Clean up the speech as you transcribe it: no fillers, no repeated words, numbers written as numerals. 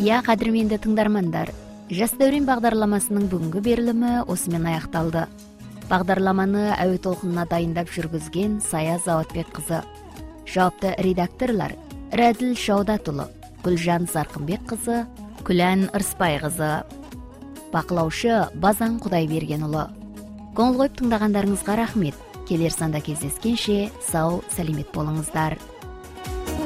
Кадірменді тыңдармандар, Жас дәурен бағдарламасының бүгінгі берілімі осымен аяқталды. Бағдарламаны әуе толқынына дайындап жүргізген Сая Заватбек қызы. Жауапты редакторлар Рәділ Шаудатұлы, Гүлжан Зарқынбек қызы, Күлән Ырыспай қызы. Бақылаушы Базан Құдайбергенұлы. Көңіл қойып тыңдағандарыңызға рахмет. Келер санда кездескенше сау, сәлемет болыңыздар.